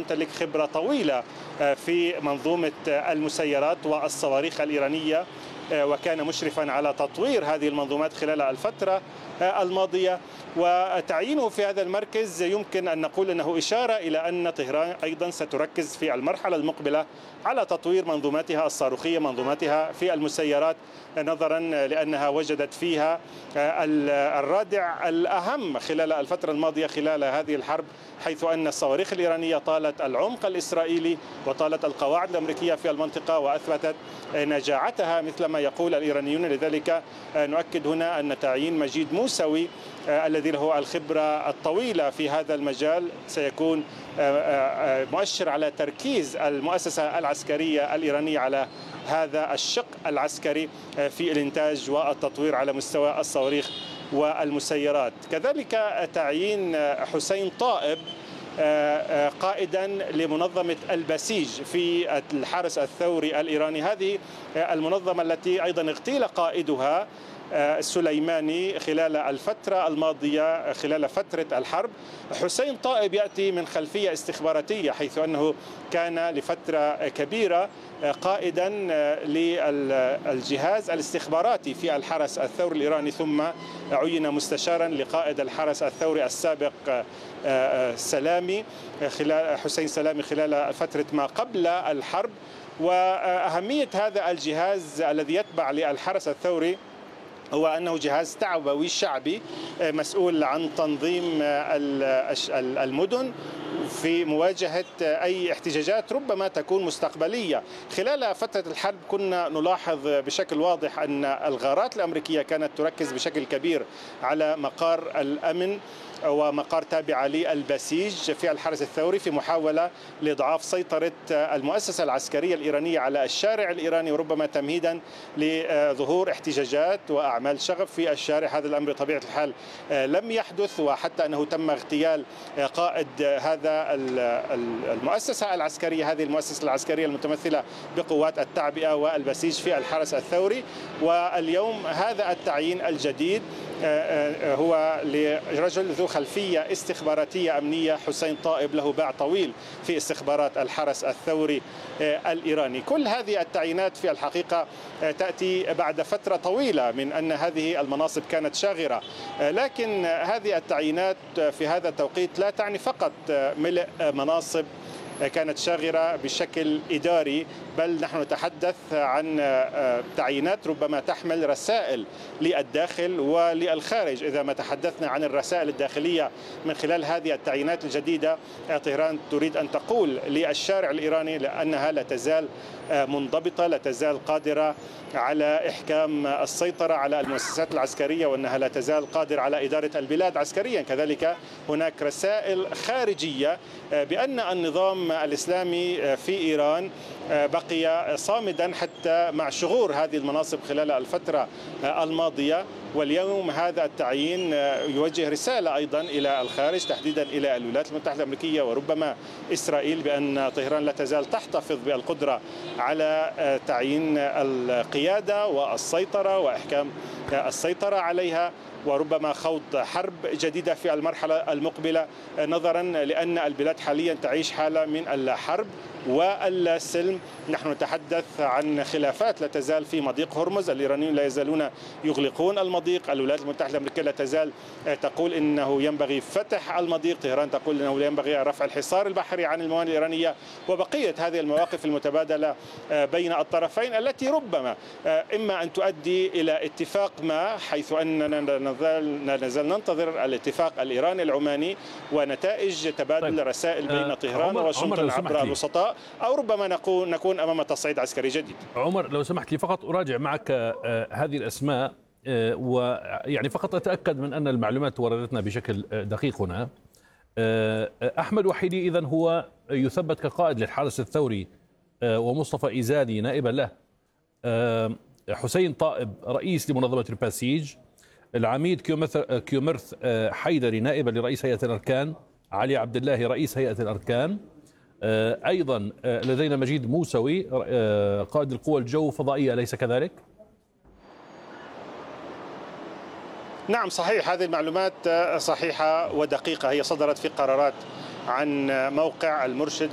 يمتلك خبرة طويلة في منظومة المسيرات والصواريخ الإيرانية، وكان مشرفا على تطوير هذه المنظومات خلال الفترة الماضية. وتعيينه في هذا المركز يمكن أن نقول أنه إشارة إلى أن طهران أيضا ستركز في المرحلة المقبلة على تطوير منظوماتها الصاروخية، منظوماتها في المسيرات، نظرا لأنها وجدت فيها الرادع الأهم خلال الفترة الماضية خلال هذه الحرب، حيث أن الصواريخ الإيرانية طالت العمق الإسرائيلي وطالت القواعد الأمريكية في المنطقة وأثبتت نجاعتها مثل ما يقول الإيرانيون. لذلك نؤكد هنا أن تعيين مجيد موسوي الذي له الخبرة الطويلة في هذا المجال سيكون مؤشر على تركيز المؤسسة العسكرية الإيرانية على هذا الشق العسكري في الإنتاج والتطوير على مستوى الصواريخ والمسيرات. كذلك تعيين حسين طائب قائدا لمنظمة البسيج في الحرس الثوري الإيراني، هذه المنظمة التي أيضا اغتيل قائدها السليماني خلال الفترة الماضية خلال فترة الحرب. حسين طائب يأتي من خلفية استخباراتية، حيث أنه كان لفترة كبيرة قائدا للجهاز الاستخباراتي في الحرس الثوري الإيراني، ثم عين مستشارا لقائد الحرس الثوري السابق حسين سلامي خلال فترة ما قبل الحرب. وأهمية هذا الجهاز الذي يتبع للحرس الثوري هو أنه جهاز تعبوي شعبي مسؤول عن تنظيم المدن في مواجهة أي احتجاجات ربما تكون مستقبلية. خلال فترة الحرب كنا نلاحظ بشكل واضح أن الغارات الأمريكية كانت تركز بشكل كبير على مقار الأمن ومقار تابعة للبسيج في الحرس الثوري في محاولة لإضعاف سيطرة المؤسسة العسكرية الإيرانية على الشارع الإيراني، وربما تمهيدا لظهور احتجاجات وأعمال شغب في الشارع. هذا الأمر بطبيعة الحال لم يحدث، وحتى أنه تم اغتيال قائد هذا المؤسسة العسكرية، هذه المؤسسة العسكرية المتمثلة بقوات التعبئة والبسيج في الحرس الثوري. واليوم هذا التعيين الجديد هو لرجل ذو خلفية استخباراتية أمنية، حسين طائب له باع طويل في استخبارات الحرس الثوري الإيراني. كل هذه التعيينات في الحقيقة تأتي بعد فترة طويلة من أن هذه المناصب كانت شاغرة، لكن هذه التعيينات في هذا التوقيت لا تعني فقط ملء مناصب كانت شاغرة بشكل إداري، بل نحن نتحدث عن تعيينات ربما تحمل رسائل للداخل وللخارج. إذا ما تحدثنا عن الرسائل الداخلية من خلال هذه التعيينات الجديدة، طهران تريد أن تقول للشارع الإيراني لأنها لا تزال منضبطة، لا تزال قادرة على إحكام السيطرة على المؤسسات العسكرية، وأنها لا تزال قادرة على إدارة البلاد عسكريا. كذلك هناك رسائل خارجية بأن النظام الإسلامي في إيران بقي صامدا حتى مع شغور هذه المناصب خلال الفترة الماضية. واليوم هذا التعيين يوجه رسالة أيضا إلى الخارج، تحديدا إلى الولايات المتحدة الأمريكية وربما إسرائيل، بأن طهران لا تزال تحتفظ بالقدرة على تعيين القيادة والسيطرة وإحكام السيطرة عليها، وربما خوض حرب جديدة في المرحلة المقبلة، نظرا لأن البلاد حاليا تعيش حالة من الحرب والسلم. نحن نتحدث عن خلافات لا تزال في مضيق هرمز، الإيرانيون لا يزالون يغلقون المضيق، الولايات المتحدة الأمريكية لا تزال تقول إنه ينبغي فتح المضيق، طهران تقول إنه لا ينبغي رفع الحصار البحري عن الموانئ الإيرانية، وبقية هذه المواقف المتبادلة بين الطرفين التي ربما إما أن تؤدي إلى اتفاق ما، حيث أننا نزال ننتظر الاتفاق الإيراني العماني ونتائج تبادل رسائل بين طهران وواشنطن عبر الوسطاء، أو ربما نكون أمام تصعيد عسكري جديد. عمر، لو سمحت لي فقط أراجع معك هذه الأسماء، ويعني فقط أتأكد من أن المعلومات وردتنا بشكل دقيق هنا. أحمد وحيدي إذن هو يثبت كقائد للحرس الثوري، ومصطفى إيزاني نائبا له، حسين طائب رئيس لمنظمة الباسيج، العميد كيومرث حيدري نائبا لرئيس هيئة الأركان، علي عبد الله رئيس هيئة الأركان، أيضا لدينا مجيد موسوي قائد القوى الجو فضائية، أليس كذلك؟ نعم صحيح، هذه المعلومات صحيحة ودقيقة، هي صدرت في قرارات عن موقع المرشد